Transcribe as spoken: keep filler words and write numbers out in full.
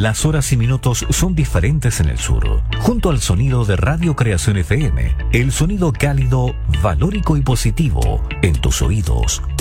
Las horas y minutos son diferentes en el sur. Junto al sonido de Radio Creación F M, el sonido cálido, valórico y positivo en tus oídos.